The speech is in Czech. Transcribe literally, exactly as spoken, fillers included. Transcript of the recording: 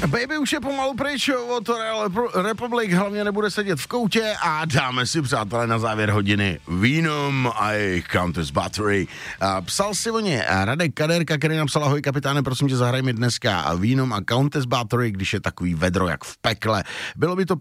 Baby už je pomalu pryč od Royal Republic, hlavně nebude sedět v koutě a dáme si, přátelé, na závěr hodiny Venom a jejich Countess Battery. A psal si o ně Radek Kaderka, který napsal: ahoj kapitáne, prosím tě, zahraj mi dneska Venom a Countess Battery, když je takový vedro jak v pekle. Bylo by to